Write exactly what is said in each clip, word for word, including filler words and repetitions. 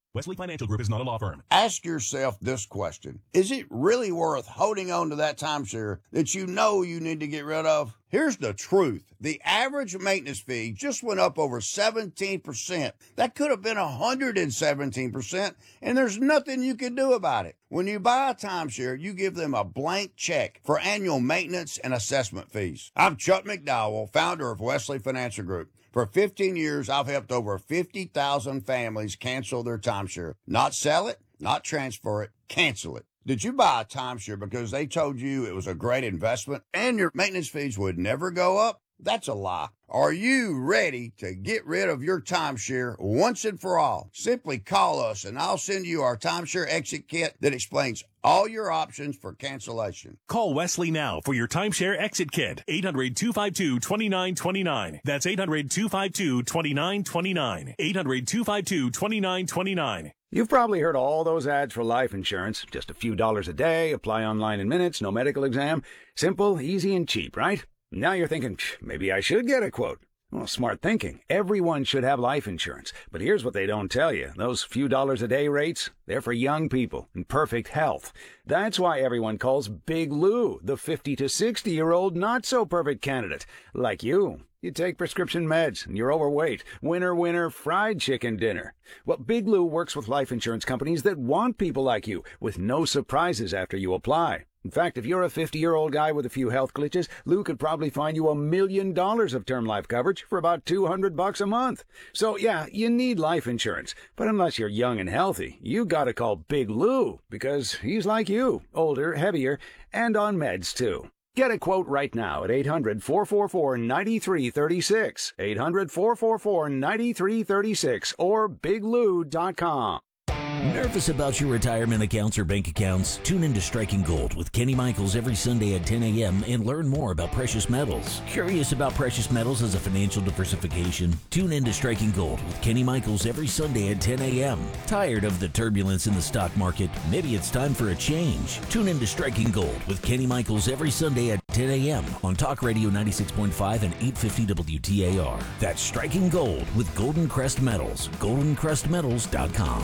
Wesley Financial Group is not a law firm. Ask yourself this question. Is it really worth holding on to that timeshare that you know you need to get rid of? Here's the truth. The average maintenance fee just went up over seventeen percent. That could have been one hundred seventeen percent, and there's nothing you can do about it. When you buy a timeshare, you give them a blank check for annual maintenance and assessment fees. I'm Chuck McDowell, founder of Wesley Financial Group. For fifteen years, I've helped over fifty thousand families cancel their timeshare. Not sell it, not transfer it, cancel it. Did you buy a timeshare because they told you it was a great investment and your maintenance fees would never go up? That's a lie. Are you ready to get rid of your timeshare once and for all? Simply call us and I'll send you our timeshare exit kit that explains all your options for cancellation. Call Wesley now for your timeshare exit kit. eight hundred, two five two, two nine two nine. That's eight hundred, two five two, two nine two nine. eight hundred, two five two, two nine two nine. You've probably heard all those ads for life insurance. Just a few dollars a day, apply online in minutes, no medical exam. Simple, easy, and cheap, right? Now you're thinking, maybe I should get a quote. Well, smart thinking. Everyone should have life insurance. But here's what they don't tell you. Those few dollars a day rates, they're for young people in perfect health. That's why everyone calls Big Lou the fifty to sixty-year-old not-so-perfect candidate. Like you. You take prescription meds, and you're overweight. Winner, winner, fried chicken dinner. Well, Big Lou works with life insurance companies that want people like you, with no surprises after you apply. In fact, if you're a fifty-year-old guy with a few health glitches, Lou could probably find you a million dollars of term life coverage for about two hundred bucks a month. So, yeah, you need life insurance. But unless you're young and healthy, you gotta call Big Lou, because he's like you, older, heavier, and on meds, too. Get a quote right now at eight hundred, four four four, nine three three six, eight hundred, four four four, nine three three six, or big lou dot com. Nervous about your retirement accounts or bank accounts? Tune in to Striking Gold with Kenny Michaels every Sunday at ten a.m. and learn more about precious metals. Curious about precious metals as a financial diversification? Tune in to Striking Gold with Kenny Michaels every Sunday at ten a.m. Tired of the turbulence in the stock market? Maybe it's time for a change. Tune in to Striking Gold with Kenny Michaels every Sunday at ten a.m. on Talk Radio ninety-six point five and eight fifty W T A R. That's Striking Gold with Golden Crest Metals. golden crest metals dot com.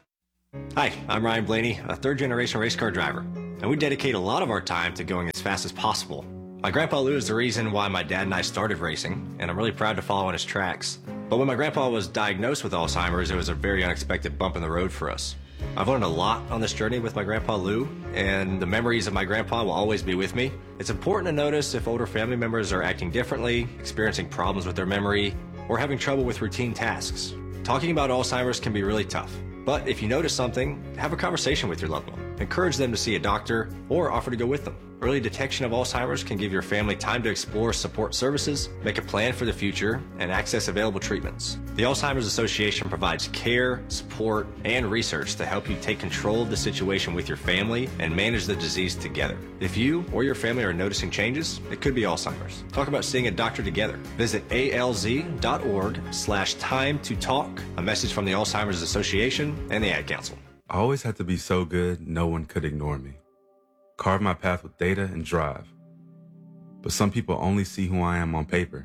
Hi, I'm Ryan Blaney, a third-generation race car driver, and we dedicate a lot of our time to going as fast as possible. My grandpa Lou is the reason why my dad and I started racing, and I'm really proud to follow in his tracks. But when my grandpa was diagnosed with Alzheimer's, it was a very unexpected bump in the road for us. I've learned a lot on this journey with my grandpa Lou, and the memories of my grandpa will always be with me. It's important to notice if older family members are acting differently, experiencing problems with their memory, or having trouble with routine tasks. Talking about Alzheimer's can be really tough. But if you notice something, have a conversation with your loved one. Encourage them to see a doctor or offer to go with them. Early detection of Alzheimer's can give your family time to explore support services, make a plan for the future, and access available treatments. The Alzheimer's Association provides care, support, and research to help you take control of the situation with your family and manage the disease together. If you or your family are noticing changes, it could be Alzheimer's. Talk about seeing a doctor together. Visit alz.org slash time to talk. A message from the Alzheimer's Association and the Ad Council. I always had to be so good, no one could ignore me. Carve my path with data and drive. But some people only see who I am on paper.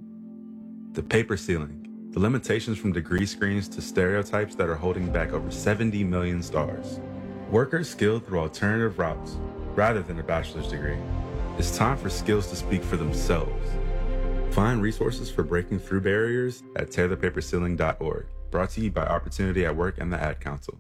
The paper ceiling, the limitations from degree screens to stereotypes that are holding back over seventy million stars. Workers skilled through alternative routes rather than a bachelor's degree. It's time for skills to speak for themselves. Find resources for breaking through barriers at tear the paper ceiling dot org. Brought to you by Opportunity at Work and the Ad Council.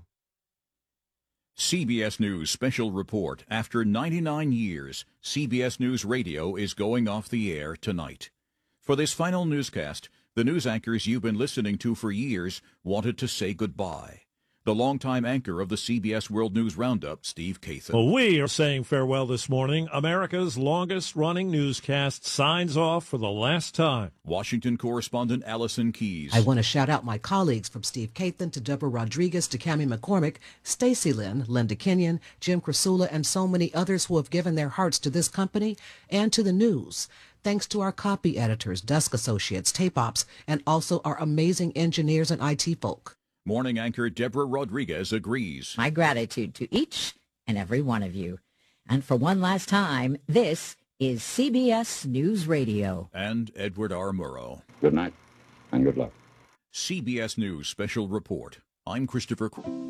C B S News Special Report. After ninety-nine years, C B S News Radio is going off the air tonight. For this final newscast, the news anchors you've been listening to for years wanted to say goodbye. The longtime anchor of the C B S World News Roundup, Steve Kathan. Well, we are saying farewell this morning. America's longest-running newscast signs off for the last time. Washington correspondent Allison Keyes. I want to shout out my colleagues from Steve Kathan to Deborah Rodriguez to Cammie McCormick, Stacy Lynn, Linda Kenyon, Jim Krasula, and so many others who have given their hearts to this company and to the news. Thanks to our copy editors, desk associates, tape ops, and also our amazing engineers and I T folk. Morning anchor Deborah Rodriguez agrees. My gratitude to each and every one of you. And for one last time, this is C B S News Radio. And Edward R. Murrow. Good night and good luck. C B S News Special Report. I'm Christopher.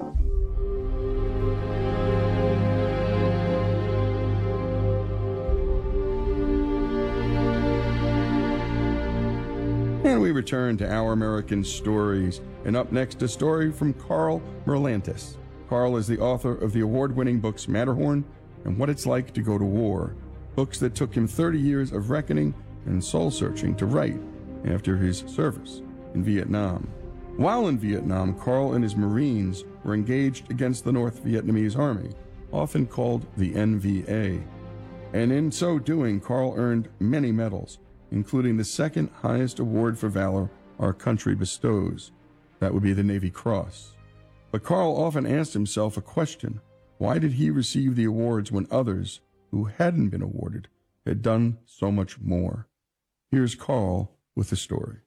And we return to Our American Stories. And up next, a story from Carl Merlantis. Carl is the author of the award-winning books Matterhorn and What It's Like to Go to War, books that took him thirty years of reckoning and soul-searching to write after his service in Vietnam. While in Vietnam, Carl and his Marines were engaged against the North Vietnamese Army, often called the N V A. And in so doing, Carl earned many medals, including the second highest award for valor our country bestows. That would be the Navy Cross. But Carl often asked himself a question: why did he receive the awards when others, who hadn't been awarded, had done so much more? Here's Carl with the story.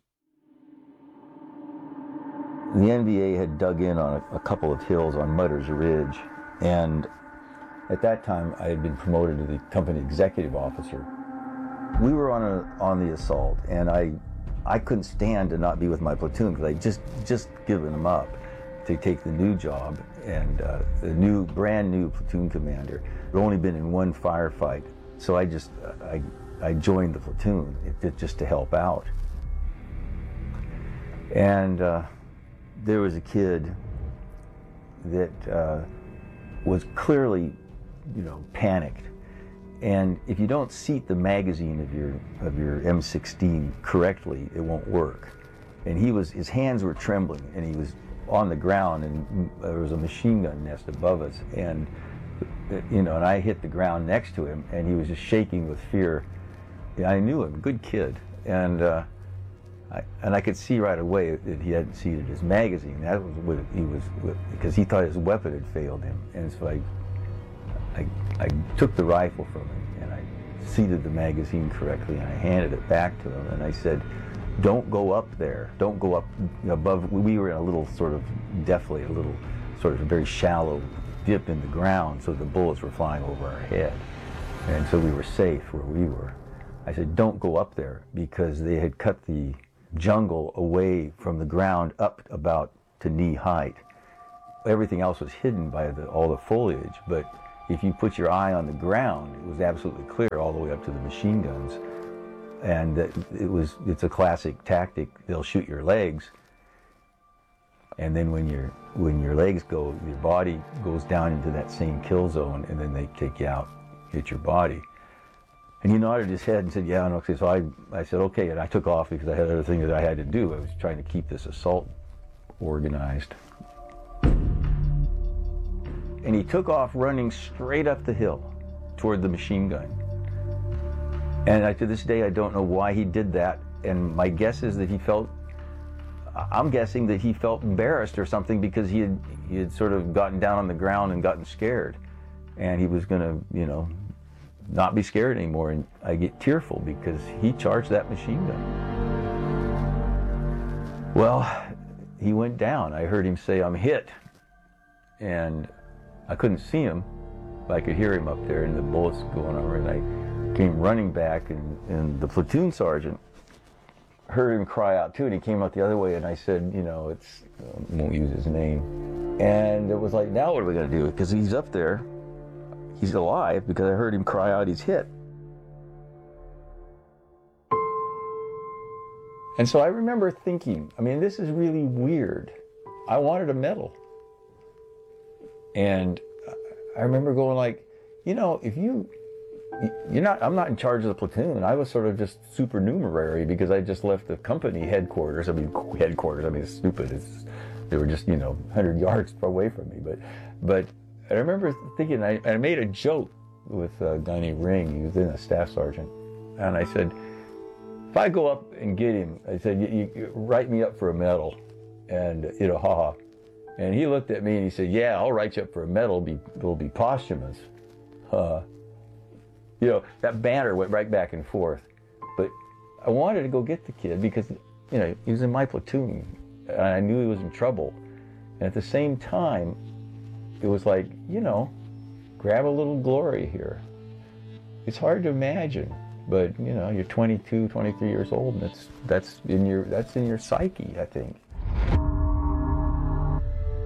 The N V A had dug in on a, a couple of hills on Mudder's Ridge, and at that time I had been promoted to the company executive officer. We were on a, on the assault, and I I couldn't stand to not be with my platoon because I just just given them up to take the new job, and uh, the new brand new platoon commander had only been in one firefight, so I just I I joined the platoon it, just to help out. And uh, there was a kid that uh, was clearly, you know, panicked. And if you don't seat the magazine of your of your M sixteen correctly, it won't work. And he was his hands were trembling, and he was on the ground, and there was a machine gun nest above us, and you know, and I hit the ground next to him, and he was just shaking with fear. I knew him, good kid, and uh, I, and I could see right away that he hadn't seated his magazine. That was what he was, because he thought his weapon had failed him, and so I. I, I took the rifle from him, and I seated the magazine correctly, and I handed it back to him, and I said, don't go up there, don't go up above. We were in a little sort of, definitely a little sort of a very shallow dip in the ground, so the bullets were flying over our head, and so we were safe where we were. I said, don't go up there, because they had cut the jungle away from the ground up about to knee height. Everything else was hidden by the, all the foliage, but if you put your eye on the ground, it was absolutely clear all the way up to the machine guns. And it was, it's a classic tactic. They'll shoot your legs, and then when your when your legs go, your body goes down into that same kill zone, and then they take you out, hit your body. And he nodded his head and said, yeah, okay. So I, I said, okay, and I took off because I had other things that I had to do. I was trying to keep this assault organized. And he took off running straight up the hill toward the machine gun. And I, to this day, I don't know why he did that. And my guess is that he felt, I'm guessing that he felt embarrassed or something, because he had, he had sort of gotten down on the ground and gotten scared. And he was going to, you know, not be scared anymore. And I get tearful because he charged that machine gun. Well, he went down. I heard him say, I'm hit. And I couldn't see him, but I could hear him up there, and the bullets going over, and I came running back, and, and the platoon sergeant heard him cry out too, and he came out the other way, and I said, you know, it's, I won't use his name. And it was like, now what are we going to do? Because he's up there, he's alive, because I heard him cry out he's hit. And so I remember thinking, I mean, this is really weird. I wanted a medal. And I remember going like, you know, if you, you're not, I'm not in charge of the platoon. I was sort of just supernumerary because I just left the company headquarters. I mean, headquarters, I mean, it's stupid. It's, they were just, you know, one hundred yards away from me. But, but I remember thinking, I, I made a joke with a guy named Ring. He was then a staff sergeant. And I said, if I go up and get him, I said, you, you write me up for a medal. And, you know, haha. And he looked at me and he said, yeah, I'll write you up for a medal. It'll be, it'll be posthumous. Uh, you know, that banter went right back and forth. But I wanted to go get the kid because, you know, he was in my platoon. And I knew he was in trouble. And at the same time, it was like, you know, grab a little glory here. It's hard to imagine, but, you know, you're twenty-two, twenty-three years old, and that's, that's, in your, that's in your psyche, I think.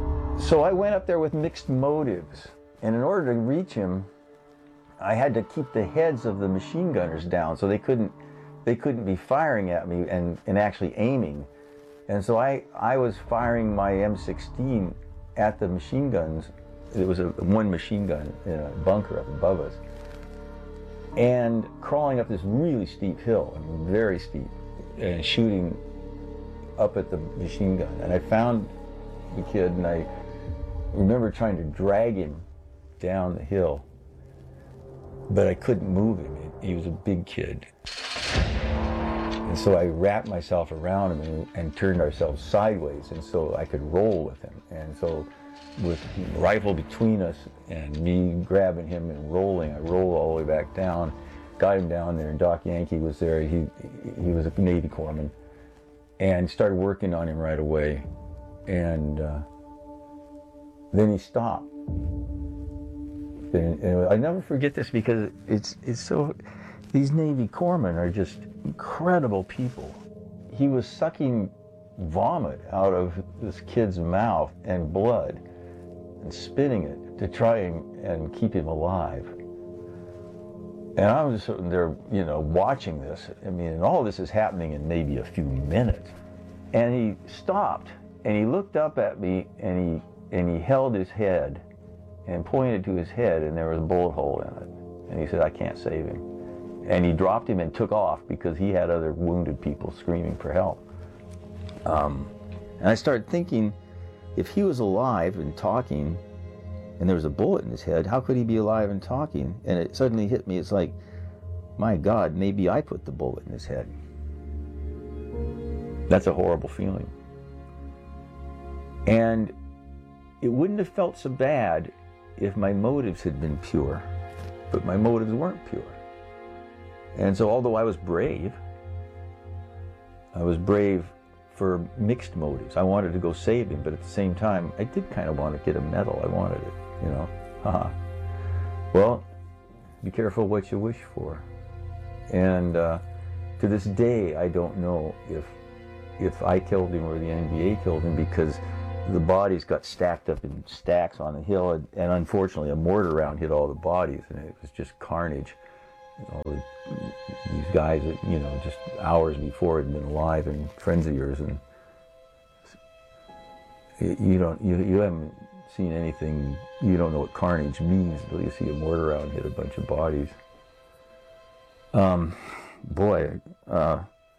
So I went up there with mixed motives, and in order to reach him, I had to keep the heads of the machine gunners down so they couldn't they couldn't be firing at me and, and actually aiming. And so I, I was firing my M sixteen at the machine guns. It was a one machine gun in a bunker up above us. And crawling up this really steep hill, I mean, very steep, and shooting up at the machine gun. And I found the kid, and I remember trying to drag him down the hill, but I couldn't move him. He was a big kid. And so I wrapped myself around him and, and turned ourselves sideways, and so I could roll with him. And so with the rifle between us and me grabbing him and rolling, I rolled all the way back down, got him down there, and Doc Yankee was there. He, he was a Navy corpsman, and started working on him right away. And uh, then he stopped. And, and I never forget this because it's it's so, these Navy corpsmen are just incredible people. He was sucking vomit out of this kid's mouth and blood and spitting it to try and, and keep him alive. And I was sitting there, you know, watching this. I mean, and all this is happening in maybe a few minutes. And he stopped and he looked up at me and he and he held his head and pointed to his head, and there was a bullet hole in it. And he said, "I can't save him." And he dropped him and took off because he had other wounded people screaming for help. Um, and I started thinking, if he was alive and talking, and there was a bullet in his head, how could he be alive and talking? And it suddenly hit me, it's like, my God, maybe I put the bullet in his head. That's a horrible feeling. And it wouldn't have felt so bad if my motives had been pure, but my motives weren't pure. And so although I was brave, I was brave for mixed motives. I wanted to go save him, but at the same time, I did kind of want to get a medal. I wanted it, you know. Haha. Well, be careful what you wish for. And uh, to this day, I don't know if if I killed him or the N B A killed him, because the bodies got stacked up in stacks on the hill, and, and unfortunately a mortar round hit all the bodies, and it was just carnage. All the, these guys that, you know, just hours before had been alive and friends of yours, and you don't, you, you haven't seen anything, you don't know what carnage means until you see a mortar round hit a bunch of bodies. Um, boy, uh,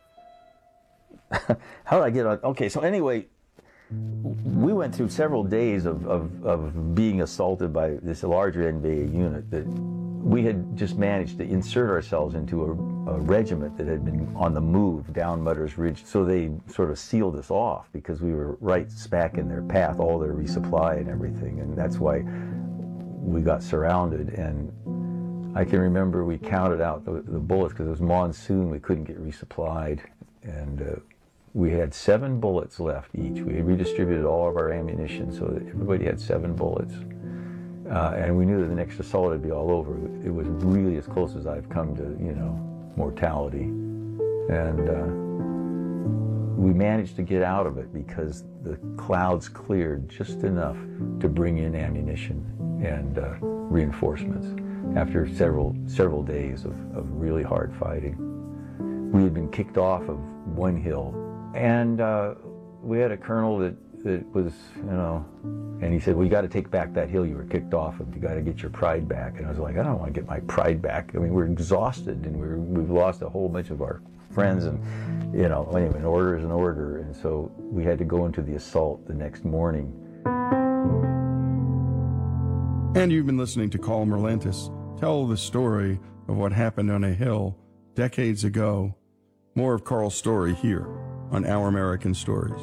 how did I get on? Okay, so anyway, we went through several days of, of, of being assaulted by this larger N B A unit that we had just managed to insert ourselves into a, a regiment that had been on the move down Mudder's Ridge. So they sort of sealed us off because we were right smack in their path, all their resupply and everything. And that's why we got surrounded. And I can remember we counted out the, the bullets because it was monsoon. We couldn't get resupplied. And uh, we had seven bullets left each. We had redistributed all of our ammunition so that everybody had seven bullets. Uh, and we knew that the next assault would be all over. It was really as close as I've come to, you know, mortality. And uh, we managed to get out of it because the clouds cleared just enough to bring in ammunition and uh, reinforcements after several several days of, of really hard fighting. We had been kicked off of one hill, and uh, we had a colonel that that was, you know, and he said, well, you got to take back that hill you were kicked off of. You got to get your pride back. And I was like, I don't want to get my pride back. I mean, we're exhausted, and we're, we've lost a whole bunch of our friends, and, you know, anyway, an order is an order. And so we had to go into the assault the next morning. And you've been listening to Carl Merlantis tell the story of what happened on a hill decades ago. More of Carl's story here on Our American Stories.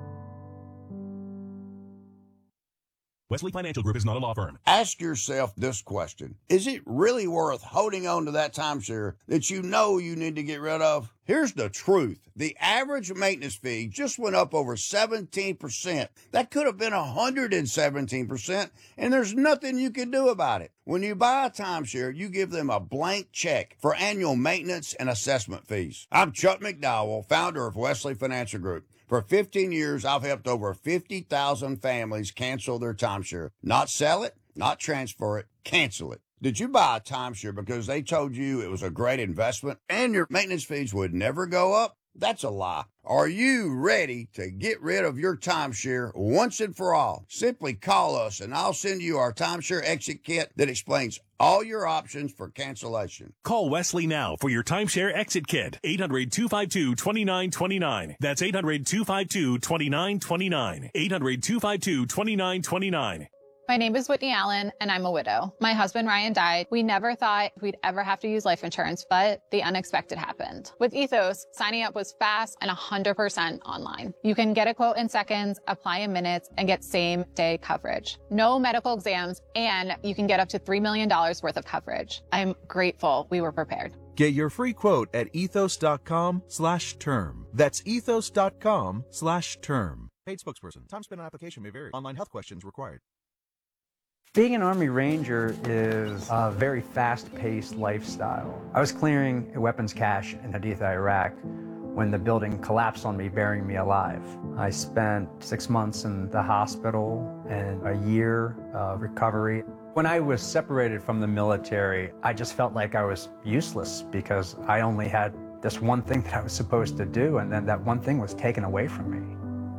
Wesley Financial Group is not a law firm. Ask yourself this question. Is it really worth holding on to that timeshare that you know you need to get rid of? Here's the truth. The average maintenance fee just went up over seventeen percent. That could have been one hundred seventeen percent, and there's nothing you can do about it. When you buy a timeshare, you give them a blank check for annual maintenance and assessment fees. I'm Chuck McDowell, founder of Wesley Financial Group. For fifteen years, I've helped over fifty thousand families cancel their timeshare. Not sell it, not transfer it, cancel it. Did you buy a timeshare because they told you it was a great investment and your maintenance fees would never go up? That's a lie. Are you ready to get rid of your timeshare once and for all? Simply call us and I'll send you our timeshare exit kit that explains all your options for cancellation. Call Wesley now for your timeshare exit kit. eight hundred, two five two, two nine two nine. That's eight hundred, two five two, two nine two nine. eight hundred, two five two, two nine two nine. My name is Whitney Allen, and I'm a widow. My husband, Ryan, died. We never thought we'd ever have to use life insurance, but the unexpected happened. With Ethos, signing up was fast and one hundred percent online. You can get a quote in seconds, apply in minutes, and get same-day coverage. No medical exams, and you can get up to three million dollars worth of coverage. I'm grateful we were prepared. Get your free quote at ethos.com slash term. That's ethos.com slash term. Paid spokesperson. Time spent on application may vary. Online health questions required. Being an Army Ranger is a very fast-paced lifestyle. I was clearing a weapons cache in Haditha, Iraq, when the building collapsed on me, burying me alive. I spent six months in the hospital and a year of recovery. When I was separated from the military, I just felt like I was useless because I only had this one thing that I was supposed to do, and then that one thing was taken away from me.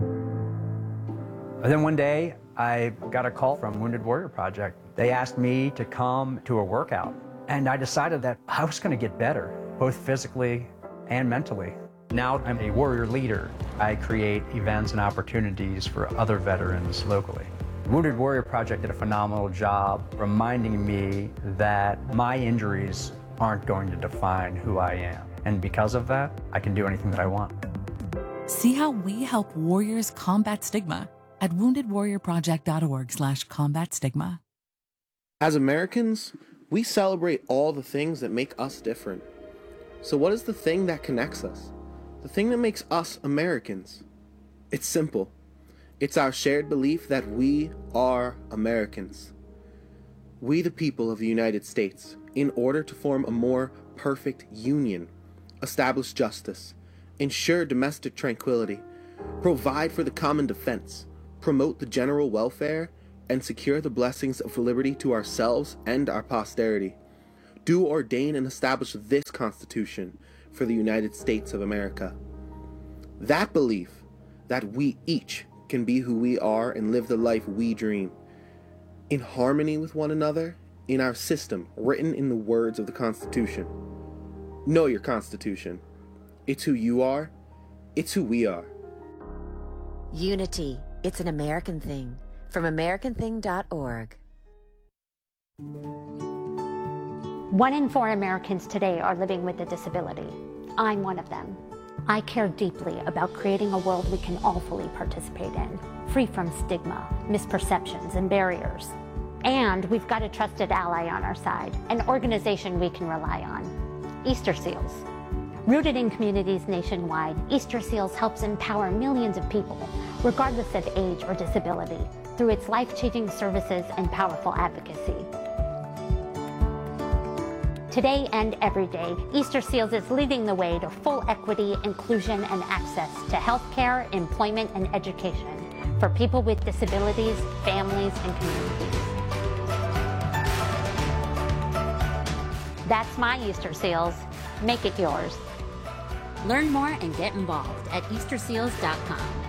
And then one day, I got a call from Wounded Warrior Project. They asked me to come to a workout, and I decided that I was going to get better, both physically and mentally. Now I'm a warrior leader. I create events and opportunities for other veterans locally. Wounded Warrior Project did a phenomenal job reminding me that my injuries aren't going to define who I am. And because of that, I can do anything that I want. See how we help warriors combat stigma at woundedwarriorproject.org slash combat stigma. As Americans, we celebrate all the things that make us different. So what is the thing that connects us? The thing that makes us Americans? It's simple. It's our shared belief that we are Americans. We, the people of the United States, in order to form a more perfect union, establish justice, ensure domestic tranquility, provide for the common defense, promote the general welfare, and secure the blessings of liberty to ourselves and our posterity, do ordain and establish this Constitution for the United States of America. That belief that we each can be who we are and live the life we dream, in harmony with one another, in our system written in the words of the Constitution. Know your Constitution. It's who you are. It's who we are. Unity. It's an American thing. From American thing dot org. One in four Americans today are living with a disability. I'm one of them. I care deeply about creating a world we can all fully participate in, free from stigma, misperceptions, and barriers. And we've got a trusted ally on our side, an organization we can rely on, Easter Seals. Rooted in communities nationwide, Easter Seals helps empower millions of people, regardless of age or disability, through its life-changing services and powerful advocacy. Today and every day, Easter Seals is leading the way to full equity, inclusion, and access to healthcare, employment, and education for people with disabilities, families, and communities. That's my Easter Seals. Make it yours. Learn more and get involved at easter seals dot com.